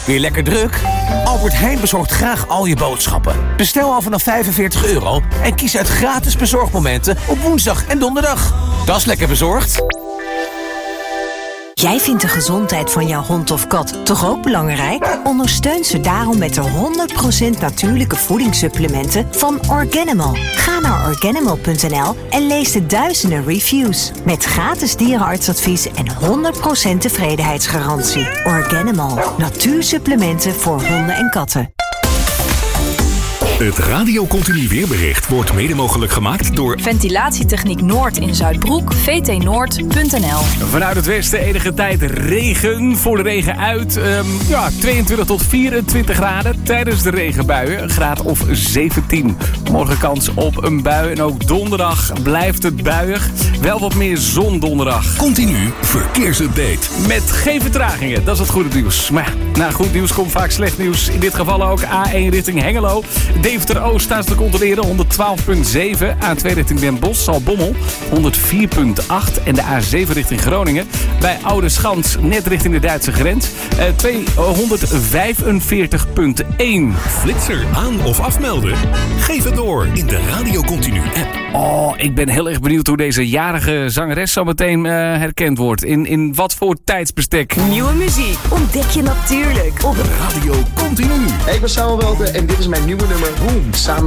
Weer lekker druk? Albert Heijn bezorgt graag al je boodschappen. Bestel al vanaf €45 en kies uit gratis bezorgmomenten op woensdag en donderdag. Dat is lekker bezorgd. Jij vindt de gezondheid van jouw hond of kat toch ook belangrijk? Ondersteun ze daarom met de 100% natuurlijke voedingssupplementen van Organimal. Ga naar organimal.nl en lees de duizenden reviews. Met gratis dierenartsadvies en 100% tevredenheidsgarantie. Organimal. Natuursupplementen voor honden en katten. Het Radio Continu weerbericht wordt mede mogelijk gemaakt door Ventilatietechniek Noord in Zuidbroek, vtnoord.nl. Vanuit het westen enige tijd regen. Voor de regen uit 22 tot 24 graden. Tijdens de regenbuien een graad of 17. Morgen kans op een bui en ook donderdag blijft het buiig. Wel wat meer zon donderdag. Continu verkeersupdate. Met geen vertragingen, dat is het goede nieuws. Maar na goed nieuws komt vaak slecht nieuws. In dit geval ook A1 richting Hengelo. Deventer Oost staat te controleren 112,7. A2 richting Den Bosch, Zaltbommel 104,8. En de A7 richting Groningen bij Oude Schans, net richting de Duitse grens, 245,1. Flitser aan of afmelden? Geef het door in de Radio Continu app. Oh, ik ben heel erg benieuwd hoe deze jarige zangeres zo meteen herkend wordt. In wat voor tijdsbestek. Nieuwe muziek ontdek je natuurlijk op Radio Continu. Hey, ik ben Samuel Welte en dit is mijn nieuwe nummer Boom. Samen